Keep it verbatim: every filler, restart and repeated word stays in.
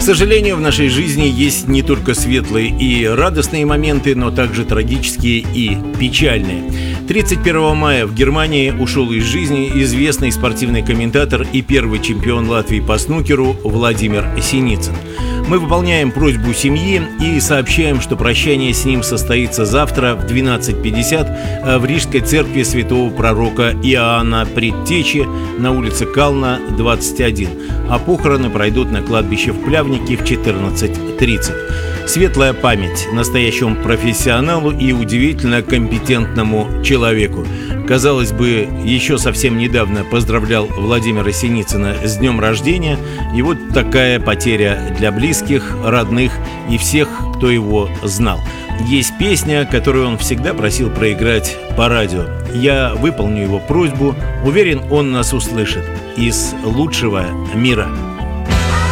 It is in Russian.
сожалению, в нашей жизни есть не только светлые и радостные моменты, но также трагические и печальные. тридцать первого мая в Германии ушел из жизни известный спортивный комментатор и первый чемпион Латвии по снукеру Владимир Синицын. Мы выполняем просьбу семьи и сообщаем, что прощание с ним состоится завтра в двенадцать пятьдесят в Рижской церкви святого пророка Иоанна Предтечи на улице Кална, двадцать один, а похороны пройдут на кладбище в Плявнике в четырнадцать тридцать. Светлая память настоящему профессионалу и удивительно компетентному человеку. Казалось бы, еще совсем недавно поздравлял Владимира Синицына с днем рождения, и вот такая потеря для близких, родных и всех, кто его знал. Есть песня, которую он всегда просил проиграть по радио. Я выполню его просьбу, уверен, он нас услышит. Из лучшего мира.